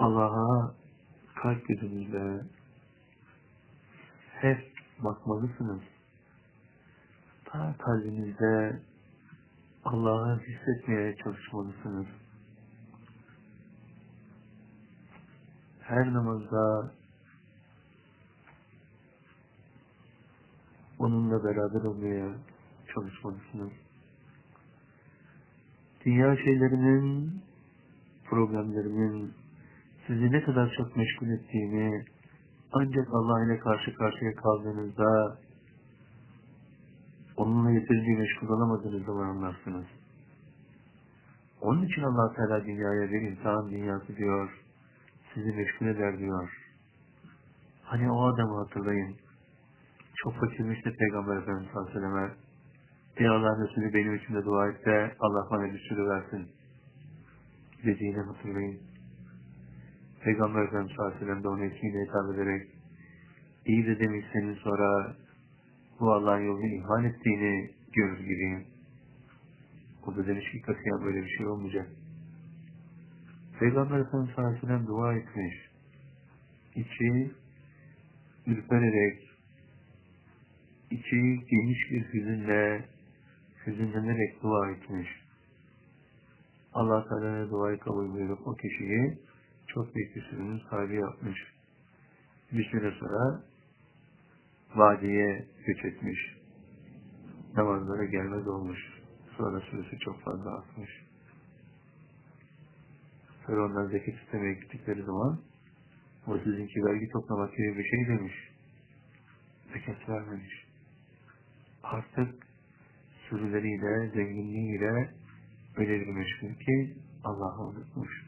Allah'a kalp gözünüzle hep bakmalısınız. Ta kalbinizde Allah'ı hissetmeye çalışmalısınız. Her namazda onunla beraber olmaya çalışmalısınız. Dünya şeylerinin, problemlerinin sizi ne kadar çok meşgul ettiğini ancak Allah ile karşı karşıya kaldığınızda onunla yeterince meşgul olamadığınız zaman anlarsınız. Onun için Allah Teala dünyaya bir insan dünyası diyor, sizi meşgul eder diyor. Hani o adamı hatırlayın. Çok fakirmiş de Peygamber Efendimiz sallallahu aleyhi ve selleme, ey Allah Resulü benim için de dua et de Allah bana bir sürü versin dediğini hatırlayın. Peygamber Efendimiz sallallahu aleyhi ve sellem de ona ekiyle hitap ederek, iyi de demiş senin sonra bu Allah'ın yolunu ihmal ettiğini görür gibiyim. O da demiş ki katiyen böyle bir şey olmayacak. Peygamber Efendimiz sallallahu aleyhi ve sellem dua etmiş. İçi ürpererek, içi geniş bir hüzünlenerek dua etmiş. Allah Teala'ya duayı kabul buyurup o kişiyi çok büyük bir sürünün sahibi yapmış. Bir süre sonra vadiye göç etmiş. Namazlara gelmez olmuş. Sonra süresi çok fazla artmış. Sonra ondan zekat istemeye gittikleri zaman o sizinki vergi toplamak gibi bir şey demiş. Zekat vermemiş. Artık sürüleriyle, zenginliğiyle öyle bir meşgul ki Allah'ı unutmuş.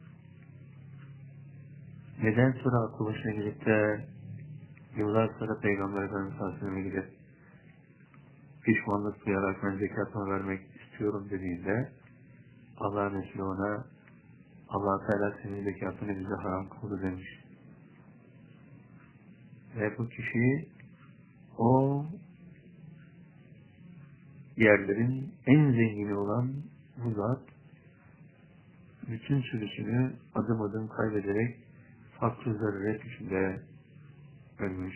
Neden sonra aklı başına gidip de yıllar sonra Peygamber Efendimiz sallallahu aleyhi ve sellem'e gidip pişmanlık duyarak ben zekatımı vermek istiyorum dediğinde Allah Resulü ona Allah Teala senin zekatını bize haram kıldı demiş. Ve bu kişi o yerlerin en zengini olan bu zat bütün sürüsünü adım adım kaybederek fakr zaruret içinde ölmüş.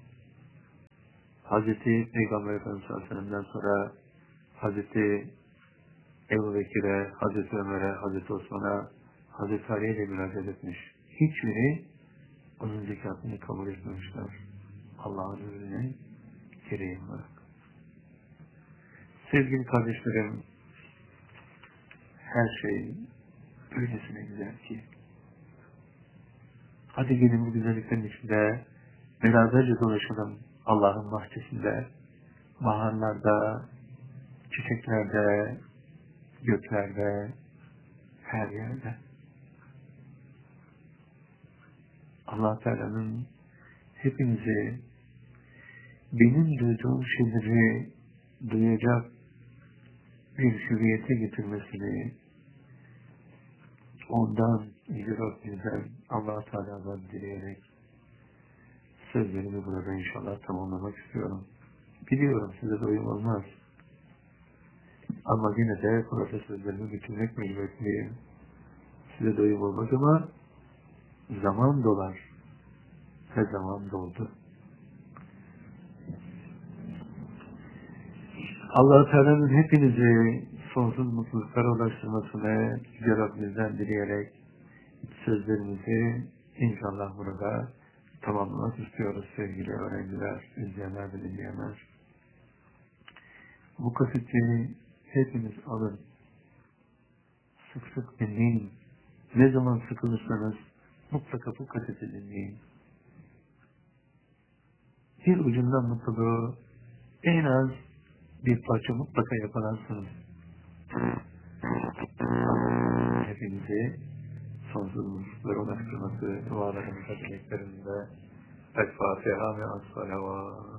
Hazreti Peygamber Efendimiz sallallahu aleyhi ve sellem'den sonra Hazreti Ebu Bekir'e, Hazreti Ömer'e, Hazreti Osman'a, Hazreti Ali'ye de müracaat etmiş. Hiçbiri onun zekatını kabul etmemişler. Allah'ın emrine gereği olarak. Sevgili kardeşlerim, her şey öylesine güzel ki. Hadi gelin bu güzelliklerin içinde beraberce dolaşalım Allah'ın bahçesinde, baharlarda, çiçeklerde, göklerde, her yerde. Allah Teala'nın hepinizi benim duyduğum şeyleri duyacak bir hürriyete getirmesini ondan, Yüce Rabbimizden, Allah Teala'dan dileyerek sözlerimi burada inşallah tamamlamak istiyorum. Biliyorum size doyum olmaz. Ama yine de burada sözlerimi bitirmek mecburiyetliyim. Size doyum olmaz ama zaman dolar. Her zaman doldu. Allah Teala'nın hepinizi sonsuz mutluluklara ulaştırmasını Yüce Rabbimizden dileyerek sözlerimizi inşallah burada tamamlamak istiyoruz sevgili öğrenciler, izleyenler ve dinleyenler. Bu kaseti hepiniz alın. Sık sık dinleyin. Ne zaman sıkılırsanız mutlaka bu kaseti dinleyin. Bir ucundan mutluluğu en az bir parça mutlaka yakalarsınız. Hepinizi sonsuz mutluluklara ulaştırması dualarımıza, dileklerimizde El-Fatiha ve As-Salavat.